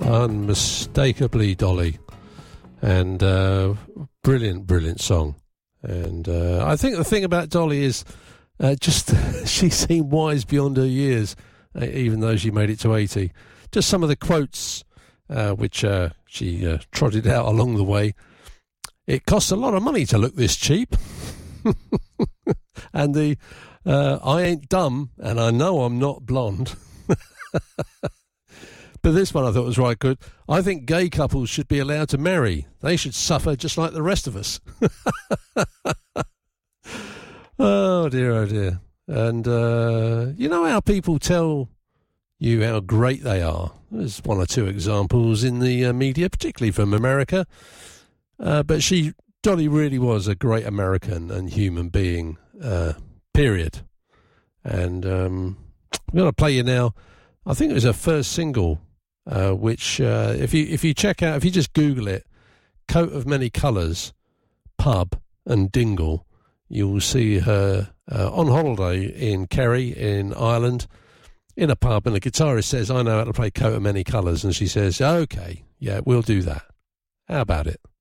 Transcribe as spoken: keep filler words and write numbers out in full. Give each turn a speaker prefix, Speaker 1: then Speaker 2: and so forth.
Speaker 1: Unmistakably Dolly. And uh, brilliant, brilliant song. And uh, I think the thing about Dolly is uh, just she seemed wise beyond her years, uh, even though she made it to eighty. Just some of the quotes uh, which uh, she uh, trotted out along the way. It costs a lot of money to look this cheap. And the uh, I ain't dumb and I know I'm not blonde. But this one I thought was right good. I think gay couples should be allowed to marry. They should suffer just like the rest of us. Oh dear, oh dear. And uh, you know how people tell you how great they are? There's one or two examples in the uh, media, particularly from America. Uh, but she, Dolly really was a great American and human being, uh, period. And um, I'm going to play you now. I think it was her first single, uh, which uh, if you if you check out, if you just Google it, Coat of Many Colours, pub and dingle, you will see her uh, on holiday in Kerry in Ireland, in a pub, and the guitarist says, "I know how to play Coat of Many Colours," and she says, "Okay, yeah, we'll do that. How about it?"